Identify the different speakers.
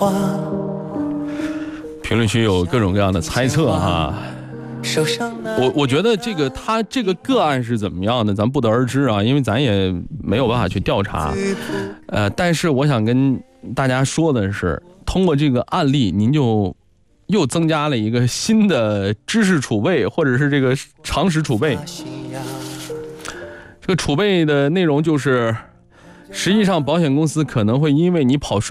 Speaker 1: 评论区有各种各样的猜测哈。我觉得他这个个案是怎么样的，咱不得而知啊，因为咱也没有办法去调查。但是我想跟大家说的是，通过这个案例，您就又增加了一个新的知识储备，或者是这个常识储备。这个储备的内容就是，实际上保险公司可能会因为你跑税